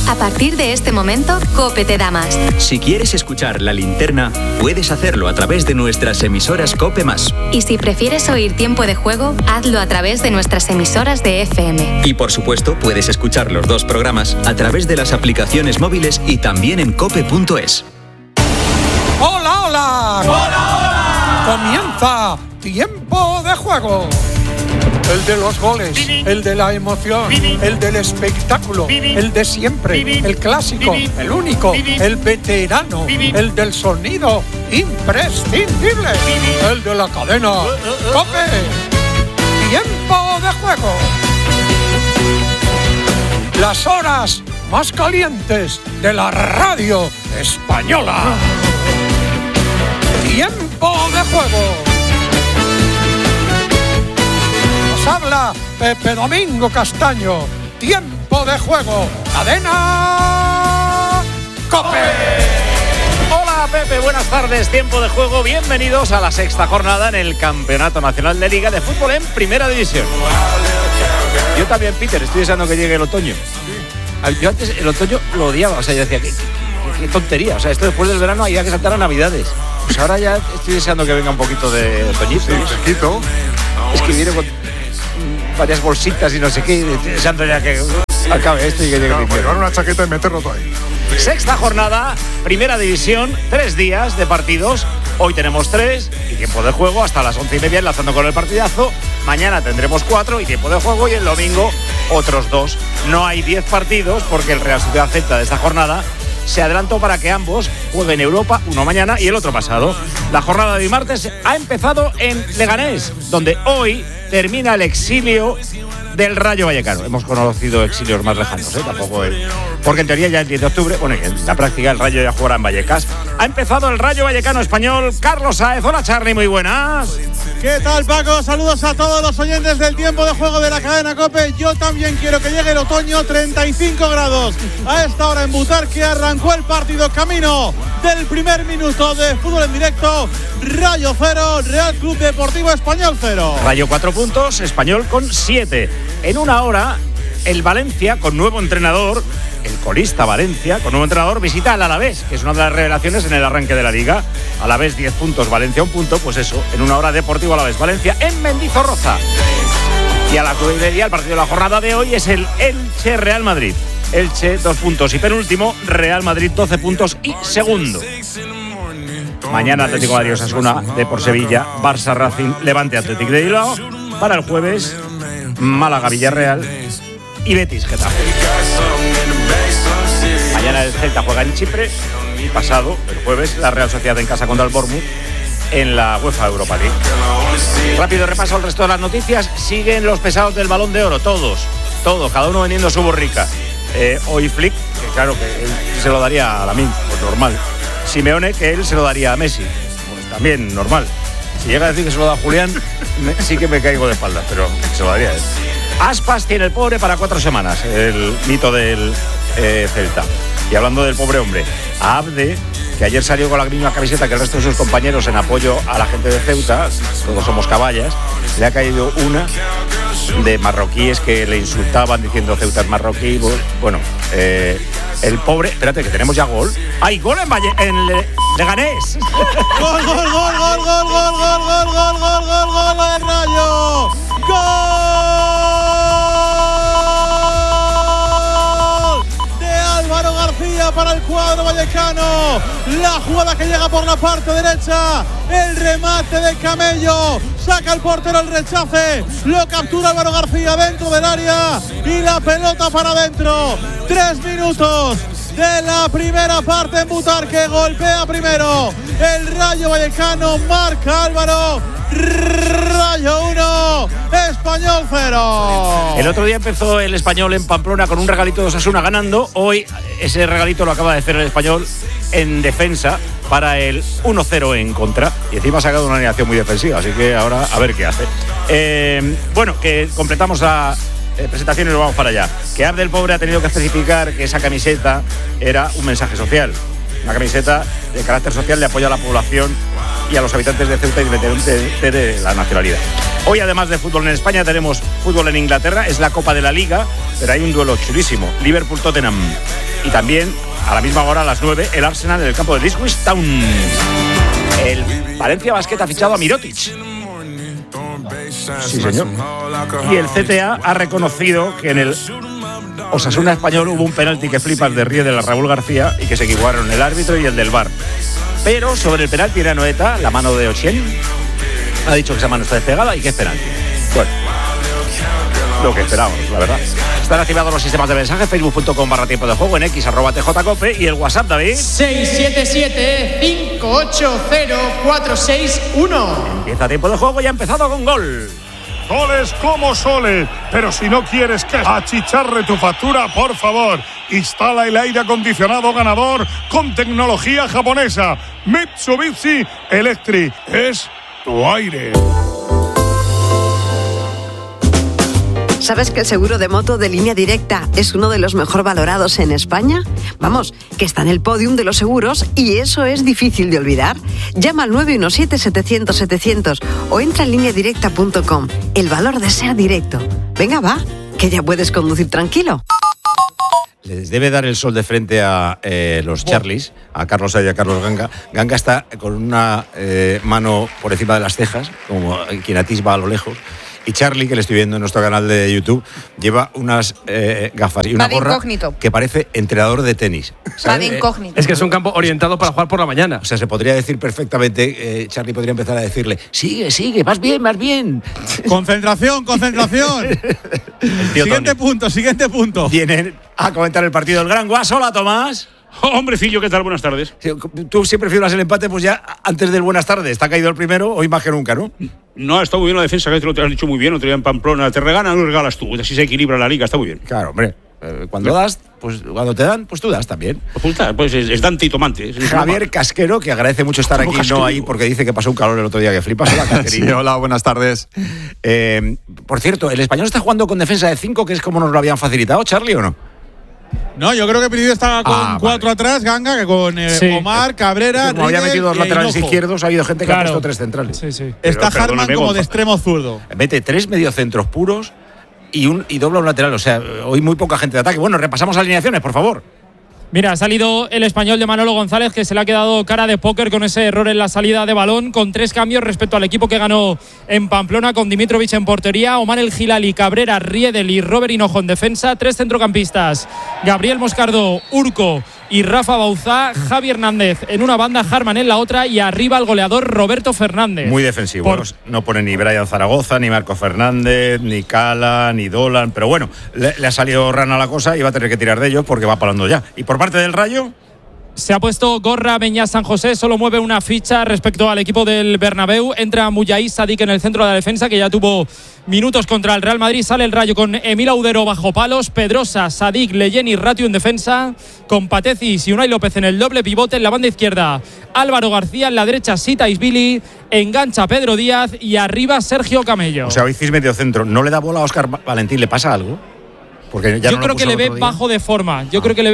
A partir de este momento, COPE te da más. Si quieres escuchar La Linterna, puedes hacerlo a través de nuestras emisoras COPE+. Y si prefieres oír Tiempo de Juego, hazlo a través de nuestras emisoras de FM. Y por supuesto, puedes escuchar los dos programas a través de las aplicaciones móviles y también en cope.es. ¡Hola, hola! ¡Hola, hola! Comienza Tiempo de Juego. El de los goles, el de la emoción, el del espectáculo, el de siempre, el clásico, el único, el veterano, el del sonido imprescindible, el de la cadena COPE. Tiempo de Juego. Las horas más calientes de la radio española. Tiempo de Juego. Habla Pepe Domingo Castaño. Tiempo de Juego. Cadena COPE. Hola Pepe, buenas tardes. Tiempo de Juego. Bienvenidos a la sexta jornada en el Campeonato Nacional de Liga de Fútbol en Primera División. Yo también, Peter, estoy deseando que llegue el otoño. Yo antes el otoño lo odiaba, o sea, yo decía, qué tontería. O sea, esto después del verano había que saltar a Navidades. Pues ahora ya estoy deseando que venga un poquito de otoñito. Sí, fresquito. Es que viene con varias bolsitas y no sé qué, deseando ya que acabe esto y que llegue el invierno. Llevar una chaqueta y meterlo todo ahí. Sexta jornada, Primera División, 3 días de partidos. Hoy tenemos 3 y tiempo de juego hasta las 11:30, enlazando con el partidazo. Mañana tendremos 4 y tiempo de juego, y el domingo otros 2. No hay 10 partidos porque el Real Sociedad Celta de esta jornada se adelantó para que ambos jueguen Europa, uno mañana y el otro pasado. La jornada de hoy martes ha empezado en Leganés, donde hoy termina el exilio del Rayo Vallecano. Hemos conocido exilios más lejanos, tampoco porque en teoría ya el 10 de octubre, bueno, en la práctica el Rayo ya jugará en Vallecas. Ha empezado el Rayo Vallecano español. Carlos Sáez, hola Charly, muy buenas. ¿Qué tal, Paco? Saludos a todos los oyentes del Tiempo de Juego de la cadena COPE. Yo también quiero que llegue el otoño. 35 grados a esta hora en Butarque. Arrancó el partido camino del primer minuto de fútbol en directo. Rayo 0, Real Club Deportivo Español 0. Rayo 4 puntos, Español con 7. En una hora, el Valencia, con nuevo entrenador, el colista Valencia, con nuevo entrenador, visita al Alavés, que es una de las revelaciones en el arranque de la Liga. Alavés 10 puntos, Valencia 1 punto, pues eso, en una hora Deportivo Alavés Valencia en Mendizorroza. Y a las 9:30, el partido de la jornada de hoy es el Elche Real Madrid. Elche 2 puntos y penúltimo, Real Madrid 12 puntos y segundo. Mañana Atlético de Madrid Osasuna, Depor Sevilla, Barça Racing, Levante Atlético de Bilbao. Para el jueves, Málaga Villarreal y Betis Getafe. Mañana el Celta juega en Chipre y pasado, el jueves, la Real Sociedad en casa contra el Bournemouth en la UEFA Europa League. Rápido repaso al resto de las noticias. Siguen los pesados del Balón de Oro, todos, cada uno vendiendo su borrica. Hoy Flick, que claro que él se lo daría a Lamine, pues normal. Simeone, que él se lo daría a Messi, pues también normal. Si llega a decir que se lo da a Julián, sí que me caigo de espaldas, pero se lo daría a él. Aspas tiene el pobre para 4 semanas, el mito del Celta. Y hablando del pobre hombre, a Abde, que ayer salió con la misma camiseta que el resto de sus compañeros en apoyo a la gente de Ceuta, todos somos caballas, le ha caído una de marroquíes que le insultaban diciendo Ceuta es marroquí. Bueno, el pobre, espérate que tenemos ya gol. ¡Hay gol en Leganés! ¡Gol del Rayo! ¡Gol de Álvaro García para el cuadro vallecano! La jugada que llega por la parte derecha, el remate de Camello, saca el portero el rechace, lo captura Álvaro García dentro del área y la pelota para adentro. 3 minutos de la primera parte en Butarque, golpea primero el Rayo Vallecano, marca Álvaro. Rayo 1, Español 0. El otro día empezó el Español en Pamplona con un regalito de Osasuna ganando. Hoy ese regalito lo acaba de hacer el Español en defensa para el 1-0 en contra. Y encima ha sacado una alineación muy defensiva, así que ahora a ver qué hace. Bueno, que completamos la presentación y nos vamos para allá. Que Abdel Pobre ha tenido que especificar que esa camiseta era un mensaje social. Una camiseta de carácter social de apoyo a la población y a los habitantes de Ceuta, independientemente de la nacionalidad. Hoy, además de fútbol en España, tenemos fútbol en Inglaterra. Es la Copa de la Liga, pero hay un duelo chulísimo. Liverpool-Tottenham. Y también, a la misma hora, a las 9, el Arsenal en el campo de Ipswich Town. El Valencia Basket ha fichado a Mirotic. Sí, señor. Y el CTA ha reconocido que en el Osasuna español hubo un penalti que flipas de Río de la Raúl García y que se equivocaron el árbitro y el del VAR. Pero sobre el penalti de Anoeta, la mano de Ochien, ha dicho que esa mano está despegada y que es penalti. Bueno, lo que esperábamos, la verdad. Están activados los sistemas de mensaje, facebook.com/tiempo de juego, en X @tjcope y el WhatsApp, David. 677-580-461. Empieza tiempo de juego y ha empezado con gol. Soles como soles, pero si no quieres que achicharre tu factura, por favor, instala el aire acondicionado ganador con tecnología japonesa. Mitsubishi Electric es tu aire. ¿Sabes que el seguro de moto de Línea Directa es uno de los mejor valorados en España? Vamos, que está en el podium de los seguros y eso es difícil de olvidar. Llama al 917-700-700 o entra en lineadirecta.com. El valor de ser directo. Venga, va, que ya puedes conducir tranquilo. Les debe dar el sol de frente a los Charlies, a Carlos Sainz y a Carlos Ganga. Ganga está con una mano por encima de las cejas, como quien atisba a lo lejos. Y Charlie, que le estoy viendo en nuestro canal de YouTube, lleva unas gafas y una gorra que parece entrenador de tenis. Incógnito. Es que es un campo orientado para jugar por la mañana. O sea, se podría decir perfectamente, Charlie podría empezar a decirle, sigue, vas bien, más bien. Concentración. Siguiente punto. Vienen a comentar el partido del Gran Guas. Hola, Tomás. Hombrecillo, ¿qué tal? Buenas tardes. Tú siempre fibras el empate, pues ya antes del buenas tardes. Está caído el primero, hoy más que nunca, ¿no? No, ha estado muy bien la defensa, que te lo has dicho muy bien. Otro día en Pamplona, te regalan, lo regalas tú. Así se equilibra la liga, está muy bien. Claro, hombre. Cuando te dan, pues tú das también. Pues es Dante y Tomante. Javier Casquero, que agradece mucho estar aquí, no ahí, porque dice que pasó un calor el otro día que flipas. Hola, Casquerín. Sí, hola, buenas tardes. Por cierto, ¿el Español está jugando con defensa de 5, que es como nos lo habían facilitado, Charlie, o no? No, yo creo que Piridio está con 4 atrás, Ganga, que con Omar, Cabrera. Como había metido 2 laterales izquierdos, ha habido gente que ha puesto 3 centrales. Sí. Está Hartmann como de extremo zurdo. Mete 3 mediocentros puros y dobla un lateral. O sea, hoy muy poca gente de ataque. Bueno, repasamos alineaciones, por favor. Mira, ha salido el Español de Manolo González, que se le ha quedado cara de póker con ese error en la salida de balón, con 3 cambios respecto al equipo que ganó en Pamplona, con Dimitrovic en portería, Omar El Gilali, Cabrera, Riedel y Robert Hinojo en defensa. 3 centrocampistas, Gabriel Moscardo, Urco y Rafa Bauzá, Javi Hernández en una banda, Hartmann en la otra y arriba el goleador Roberto Fernández. Muy defensivo, no pone ni Brian Zaragoza, ni Marco Fernández, ni Cala, ni Dolan, pero bueno, le ha salido rana la cosa y va a tener que tirar de ellos porque va parando ya. ¿Y por parte del Rayo? Se ha puesto gorra Beñat San José, solo mueve una ficha respecto al equipo del Bernabéu. Entra Mujahid Sadik en el centro de la defensa, que ya tuvo minutos contra el Real Madrid. Sale el Rayo con Emil Audero bajo palos, Pedrosa, Sadik, Leyen y Ratio en defensa, con Patecis y Unai López en el doble pivote. En la banda izquierda, Álvaro García, en la derecha Sita Isbili, engancha Pedro Díaz y arriba Sergio Camello. O sea, hoy medio centro. ¿No le da bola a Óscar Valentín? ¿Le pasa algo? Porque ya yo creo que le ve bajo de forma.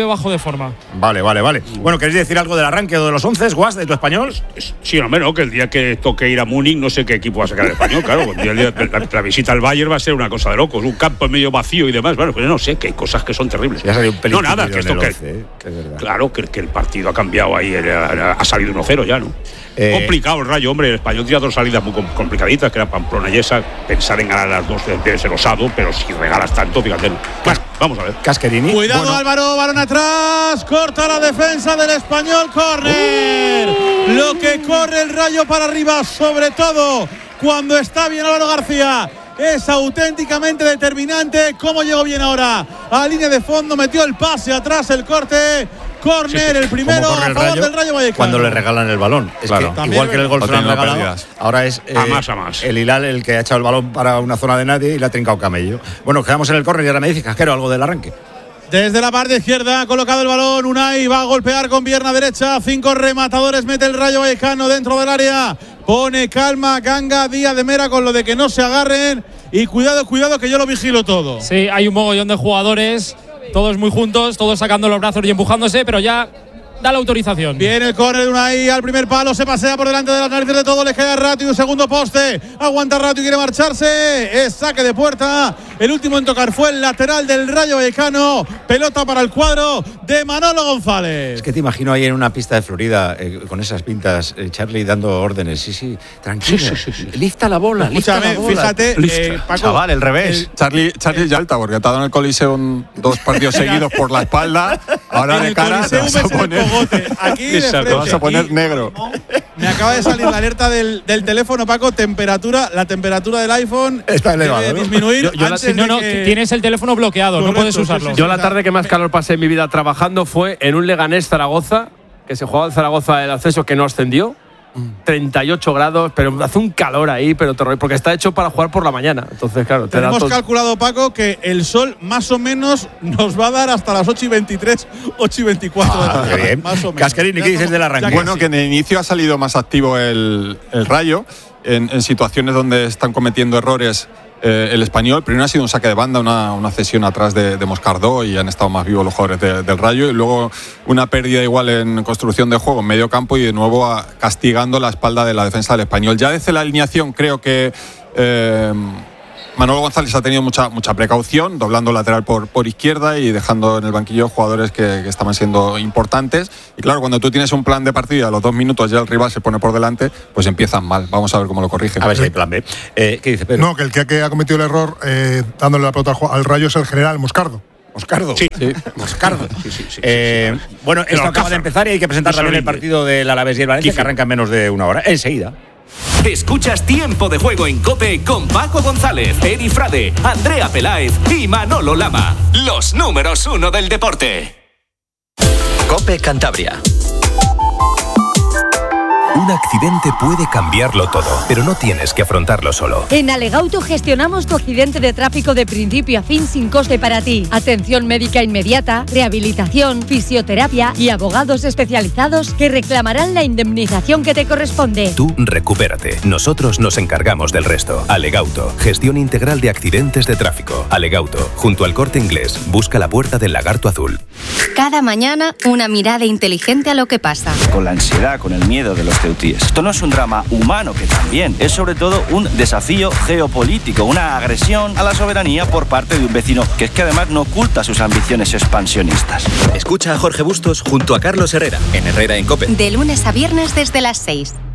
Vale. Bueno, ¿queréis decir algo del arranque o de los 11, Guas, de tu Español? Sí, hombre, no, que el día que toque ir a Múnich, no sé qué equipo va a sacar el Español, claro. La visita al Bayern va a ser una cosa de locos, un campo medio vacío y demás. Bueno, pues no sé, que hay cosas que son terribles. Ya salió un pelín. No, nada, que esto que es verdad. Claro, que el partido ha cambiado ahí, ha salido 1-0 ya, ¿no? Complicado el Rayo, hombre. El Español tira 2 salidas muy complicaditas, que era Pamplona y esa. Pensar en ganar las 2 debe ser osado, pero si regalas tanto, fíjate. Bueno, vamos a ver. Casquerini. Cuidado, Álvaro, balón atrás. Corta la defensa del Español, córner. Lo que corre el Rayo para arriba, sobre todo cuando está bien Álvaro García. Es auténticamente determinante. Cómo llegó bien ahora a línea de fondo, metió el pase atrás, el corte. Córner, el primero a favor del Rayo Vallecano. Cuando le regalan el balón. Es claro. Que, igual que el gol se lo han regalado, ahora es a más. El Hilal el que ha echado el balón para una zona de nadie y le ha trincado Camello. Bueno, quedamos en el córner y ahora me dice Casquero algo del arranque. Desde la parte izquierda ha colocado el balón Unai, va a golpear con pierna derecha, 5 rematadores, mete el Rayo Vallecano dentro del área, pone calma Ganga, Díaz de Mera con lo de que no se agarren y cuidado que yo lo vigilo todo. Sí, hay un mogollón de jugadores, todos muy juntos, todos sacando los brazos y empujándose, pero ya da la autorización. Viene el córner de Unai al primer palo, se pasea por delante de las narices de todo, le queda Ratio, segundo poste, aguanta Ratio y quiere marcharse, es saque de puerta. El último en tocar fue el lateral del Rayo Vallecano, pelota para el cuadro de Manolo González. Es que te imagino ahí en una pista de Florida con esas pintas, Charlie dando órdenes. Sí, tranquilo. Sí. Lifta la bola. Escúchame, fíjate, Paco, chaval, el revés. Charlie ya alta, porque te ha dado en el Coliseum 2 partidos seguidos por la espalda. Ahora de cara te vas a poner, aquí de frente, te vas a poner negro. Me acaba de salir la alerta del teléfono, Paco. La temperatura del iPhone está elevada, debe disminuir. Tienes el teléfono bloqueado, correcto, no puedes usarlo. Yo la tarde que más calor pasé en mi vida trabajando fue en un Leganés-Zaragoza, que se jugaba en Zaragoza el ascenso, que no ascendió. 38 grados, pero hace un calor ahí, pero terror, porque está hecho para jugar por la mañana. Entonces, claro, tenemos calculado, Paco, que el sol más o menos nos va a dar hasta las 8:23, 8:24. Qué bien. Más o menos. Cascarini, ¿qué dices del arranque? Bueno, que en el inicio ha salido más activo el Rayo en situaciones donde están cometiendo errores. El Español primero ha sido un saque de banda, una cesión atrás de Moscardó, y han estado más vivos los jugadores del Rayo, y luego una pérdida igual en construcción de juego en medio campo, y de nuevo castigando la espalda de la defensa del Español. Ya desde la alineación creo que Manolo González ha tenido mucha precaución, doblando lateral por izquierda y dejando en el banquillo jugadores que estaban siendo importantes. Y claro, cuando tú tienes un plan de partida, a los 2 minutos ya el rival se pone por delante, pues empiezan mal. Vamos a ver cómo lo corrigen. A ver si hay plan B. ¿Qué dice Pedro? No, que el que ha cometido el error dándole la pelota al Rayo es el general Moscardo. ¿Moscardo? Sí. Moscardo. Sí. Bueno, esto acaba de empezar y hay que presentar también el partido del Alavés y el Valencia, que arranca en menos de una hora. Enseguida. Escuchas Tiempo de Juego en COPE con Paco González, Eri Frade, Andrea Peláez y Manolo Lama. Los números 1 del deporte. COPE Cantabria. Un accidente puede cambiarlo todo, pero no tienes que afrontarlo solo. En Alegauto gestionamos tu accidente de tráfico de principio a fin sin coste para ti. Atención médica inmediata, rehabilitación, fisioterapia y abogados especializados que reclamarán la indemnización que te corresponde. Tú recupérate. Nosotros nos encargamos del resto. Alegauto, gestión integral de accidentes de tráfico. Alegauto, junto al Corte Inglés, busca la puerta del Lagarto Azul. Cada mañana una mirada inteligente a lo que pasa. Con la ansiedad, con el miedo de los ceutíes. Esto no es un drama humano, que también es sobre todo un desafío geopolítico, una agresión a la soberanía por parte de un vecino que es que además no oculta sus ambiciones expansionistas. Escucha a Jorge Bustos junto a Carlos Herrera en Herrera en COPE. De lunes a viernes desde las 6.